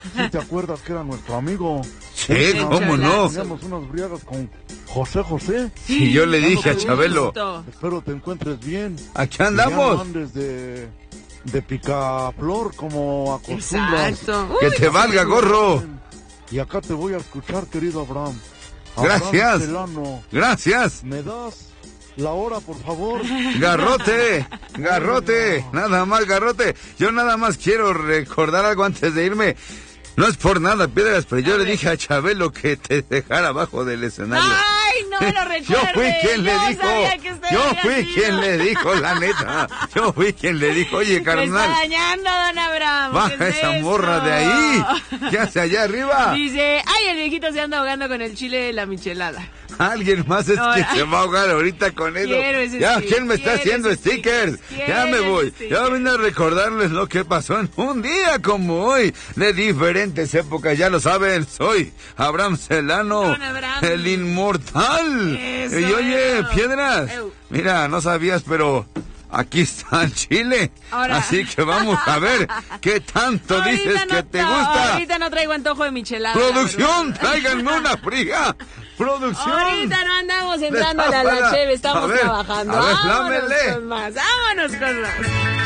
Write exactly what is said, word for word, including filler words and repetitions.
¿Sí te acuerdas que era nuestro amigo? Sí, ¿cómo no? Teníamos unas briagas con José José. Sí, yo le dije a Chabelo. Espero te encuentres bien. Aquí andamos. Y ya no andes de, de picaflor como acostumbras. Exacto. Que te valga, gorro. Y acá te voy a escuchar, querido Abraham. Gracias. Abraham Celano. Gracias. ¿Me das la hora, por favor? Garrote, garrote, nada más, garrote. Yo nada más quiero recordar algo antes de irme. No es por nada, Piedras, pero yo le dije a Chabelo que te dejara abajo del escenario. ¡Ay, no me lo recuerdes! Yo fui quien le Yo dijo, sabía que usted yo había fui sido. quien le dijo, la neta. Yo fui quien le dijo, oye, Me carnal, está dañando, don Abraham. baja ¿qué es esa eso? morra de ahí. ¿Qué hace allá arriba? Dice, ay, el viejito se anda ahogando con el chile de la michelada. Alguien más es No, que ya. se va a ahogar ahorita con eso. Quiero ese Ya, sticker, ¿quién me está quiero haciendo ese stickers? sticker, Ya me quiero voy. ese Ya sticker. vine a recordarles lo que pasó en un día como hoy, de diferentes épocas, ya lo saben, soy Abraham Celano, Don Abraham. el inmortal. Eso, y oye, eso. Piedras, Eu. mira, no sabías, pero aquí está el chile. Ahora. Así que vamos a ver qué tanto Ahorita dices no que te tra- gusta. Ahorita no traigo antojo de michelada. la Producción, verdad. tráiganme una fría. Producción. Ahorita no andamos entrando a la, Destápala. la cheve, estamos A ver, trabajando. a ver, Vámonos lámele. con más, vámonos con más.